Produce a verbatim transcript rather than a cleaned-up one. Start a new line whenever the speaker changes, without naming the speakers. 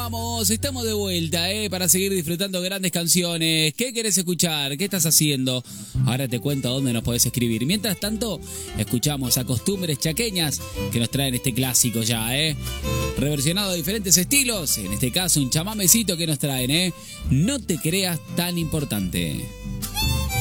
vamos? Estamos de vuelta, ¿eh? Para seguir disfrutando grandes canciones. ¿Qué querés escuchar? ¿Qué estás haciendo? Ahora te cuento a dónde nos podés escribir. Mientras tanto, escuchamos a Costumbres Chaqueñas que nos traen este clásico ya, ¿eh? Reversionado a diferentes estilos. En este caso, un chamamecito que nos traen, ¿eh? No te creas tan importante.